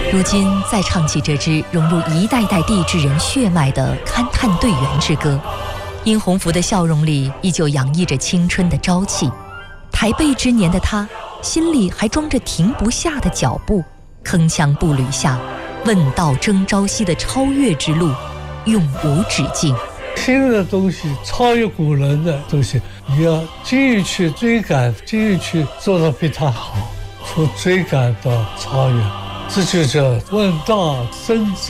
如今再唱起这支融入一代代地质人血脉的勘探队员之歌，殷洪福的笑容里依旧洋溢着青春的朝气。台背之年的他，心里还装着停不下的脚步，铿锵步履下，问道征朝夕的超越之路永无止境。 新的东西，超越古人的东西，你要继续去追赶，继续去做得比他好，从追赶到超越，这就叫问道生知。